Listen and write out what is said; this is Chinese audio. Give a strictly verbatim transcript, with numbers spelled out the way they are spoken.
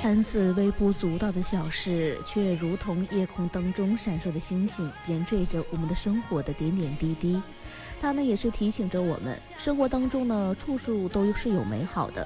看似微不足道的小事，却如同夜空当中闪烁的星星，点缀着我们的生活的点点滴滴。它们也是提醒着我们，生活当中呢，处处都是有美好的，